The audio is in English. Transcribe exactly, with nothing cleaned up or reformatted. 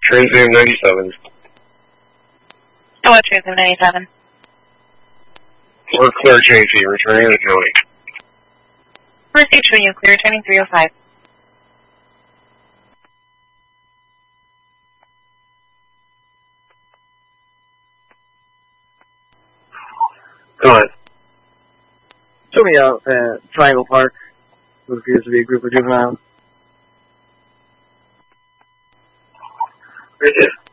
Transom ninety-seven. Oh, what Transom ninety-seven? We're clear J P, returning to the county. Received for you, clear returning three oh five. Go ahead. Show me out at Triangle Park. What appears to be a group of juveniles. Right there.